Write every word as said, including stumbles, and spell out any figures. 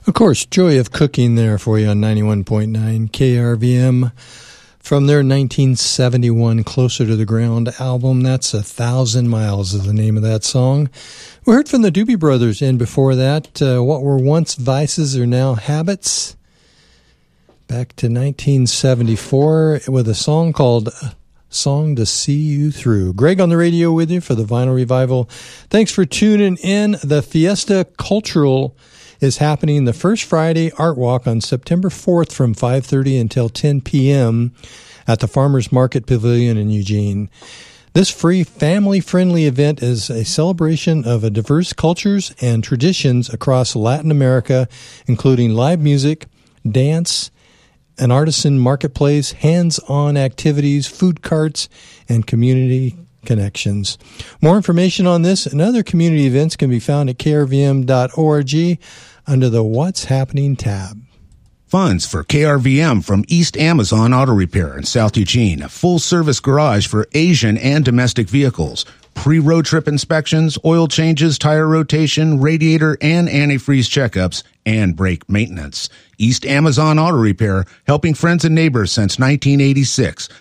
Of course, Joy of Cooking there for you on ninety-one point nine K R V M. From their nineteen seventy-one Closer to the Ground album, that's A Thousand Miles is the name of that song. We heard from the Doobie Brothers, and before that, uh, What Were Once Vices Are Now Habits. Back to nineteen seventy-four with a song called Song to See You Through. Greg on the radio with you for the Vinyl Revival. Thanks for tuning in. The Fiesta Cultural is happening the first Friday Art Walk on September fourth from five thirty until ten p.m. at the Farmers Market Pavilion in Eugene. This free, family-friendly event is a celebration of a diverse cultures and traditions across Latin America, including live music, dance, an artisan marketplace, hands-on activities, food carts, and community connections. More information on this and other community events can be found at k r v m dot org under the What's Happening tab. Funds for K R V M from East Amazon Auto Repair in South Eugene, a full-service garage for Asian and domestic vehicles. Pre-road trip inspections, oil changes, tire rotation, radiator and antifreeze checkups, and brake maintenance. East Amazon Auto Repair, helping friends and neighbors since nineteen eighty-six.